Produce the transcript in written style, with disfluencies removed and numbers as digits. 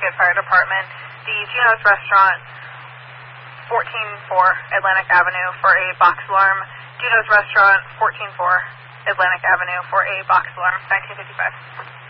Connecticut Fire Department. The Geno's Restaurant, 14-4 Atlantic Avenue for a box alarm. Geno's Restaurant, 14-4 Atlantic Avenue for a box alarm, 1955.